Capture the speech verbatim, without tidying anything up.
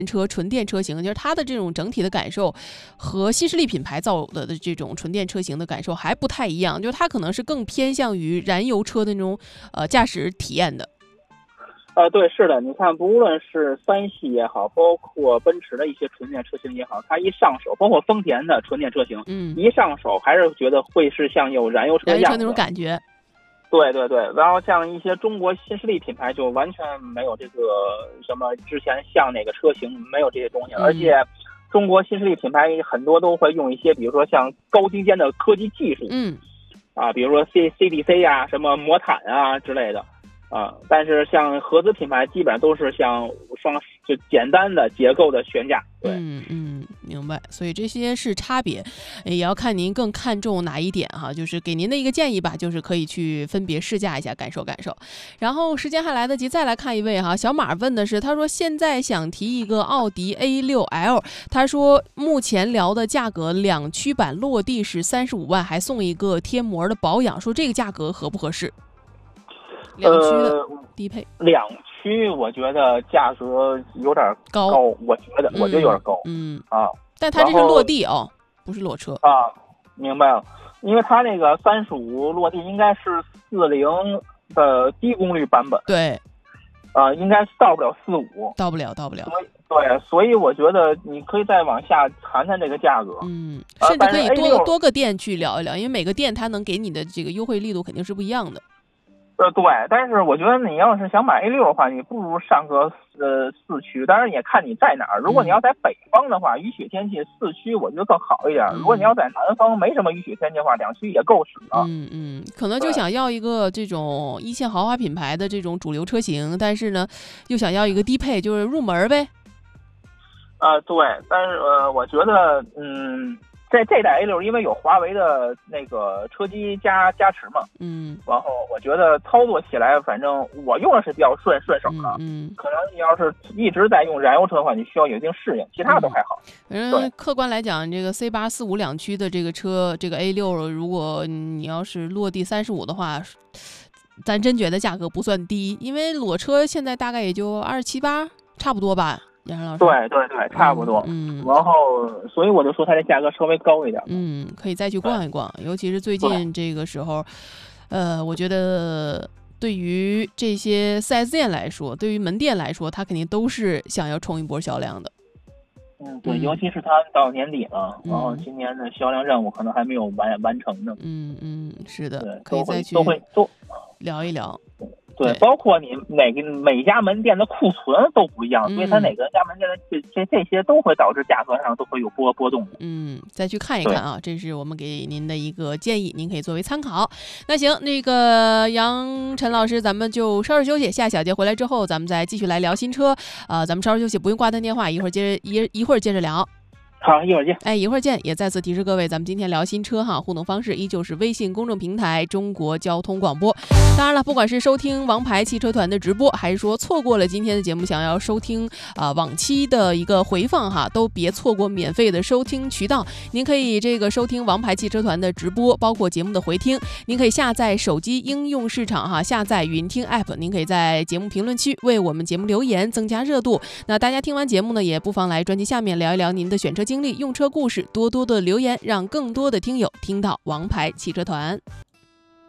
车纯电车型，就是它的这种整体的感受和新势力品牌造的的这种纯电车型的感受还不太一样，就是它可能是更偏向于燃油车的那种呃驾驶体验的。 呃，对，是的，你看，不论是三系也好，包括奔驰的一些纯电车型也好，它一上手，包括丰田的纯电车型， 嗯， 一上手还是觉得会是像有燃油车一样的那种感觉。 对对对，然后像一些中国新势力品牌就完全没有这个什么之前像那个车型没有这些东西， 嗯、 而且中国新势力品牌很多都会用一些，比如说像高精尖的科技技术， 嗯， 啊，比如说 C C D C 啊，什么魔毯啊之类的。啊，但是像合资品牌基本上都是像双就简单的结构的悬架，对， 嗯嗯，明白。所以这些是差别，也要看您更看重哪一点哈。就是给您的一个建议吧，就是可以去分别试驾一下，感受感受。然后时间还来得及，再来看一位哈，小马问的是，他说现在想提一个奥迪 A 六 L， 他说目前聊的价格两驱版落地是三十五万，还送一个贴膜的保养，说这个价格合不合适？两驱的低配， 呃、两驱我觉得价格有点高， 高我觉得、嗯、我觉得有点高， 嗯啊， 但它这是落地哦，不是裸车啊，明白了，因为它那个三十五落地应该是四零的低功率版本， 对， 啊，应该到不了四五， 到不了，到不了， 所以对，所以我觉得你可以再往下谈谈这个价格， 嗯，甚至可以多、呃、多个店去聊一聊，因为每个店它能给你的这个优惠力度肯定是不一样的。 呃，对，但是我觉得你要是想买 A 六 的话，你不如上个呃四驱，当然也看你在哪儿。如果你要在北方的话，雨雪天气四驱我觉得更好一点。 嗯、 如果你要在南方没什么雨雪天气的话，两驱也够使啊。 嗯嗯，可能就想要一个这种一线豪华品牌的这种主流车型，但是呢，又想要一个低配，就是入门呗。 呃，对，但是呃，我觉得嗯。这这代 A 六 因为有华为的那个车机加加持嘛， 嗯， 然后我觉得操作起来，反正我用的是比较顺顺手的， 嗯，嗯可能你要是一直在用燃油车的话，你需要有一定适应，其他都还好。 反正客观来讲，这个 C 八四五两驱的这个车，这个 A 六，如果你要是落地三十五的话，咱真觉得价格不算低，因为裸车现在大概也就二十七八，差不多吧。杨老师， 对对对，差不多。 嗯， 然后所以我就说它的价格稍微高一点。 嗯，可以再去逛一逛，尤其是最近这个时候，呃，我觉得对于这些 四 S 店来说，对于门店来说，它肯定都是想要冲一波销量的。 嗯，对，尤其是它到年底了，嗯、然后今年的销量任务可能还没有完完成呢。 嗯嗯，是的， 可以再去都会都聊一聊。 对，包括你每个每家门店的库存都不一样，嗯、所以它哪个家门店的这这这些都会导致价格上都会有波波动。 嗯，再去看一看啊，这是我们给您的一个建议，您可以作为参考。那行，那个杨晨老师，咱们就稍事休息，下小节回来之后，咱们再继续来聊新车。啊、呃，咱们稍事休息，不用挂断电话，一会儿接一一会儿接着聊。 好，一会儿见。 哎，一会儿见。也再次提示各位，咱们今天聊新车哈，互动方式依旧是微信公众平台中国交通广播。当然了，不管是收听王牌汽车团的直播，还是说错过了今天的节目，想要收听啊、呃、往期的一个回放哈，都别错过免费的收听渠道。您可以这个收听王牌汽车团的直播，包括节目的回听。您可以下载手机应用市场哈，下载云听 app。您可以在节目评论区为我们节目留言，增加热度。那大家听完节目呢，也不妨来专辑下面聊一聊您的选车经历、用车故事，多多的留言，让更多的听友听到王牌汽车团。